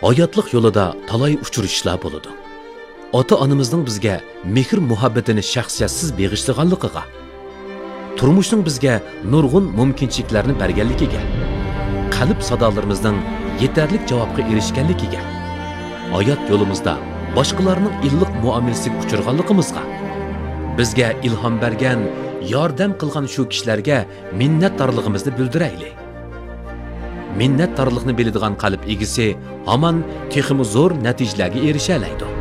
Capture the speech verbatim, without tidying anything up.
Hayotlik yo'lida talay uchrashishlar bo'ladi. Ota-onamizning bizga mehr muhabbatini shaxsiyatsiz beg'ishlaganligiga, turmushning bizga nurg'un mumkinchiliklarni berganligiga, qalb sadolarimizning yetarli javobga erishganligiga, hayot yo'limizda boshqalarning illiq muomalasiga uchirganligimizga, bizga ilhom bergan, yordam qilgan shu kishilarga minnatdorligimizni bildiraylik. Minnatdorlikni biladigan qalb egisi hamon texmi zo'r natijalarga erisha oladi.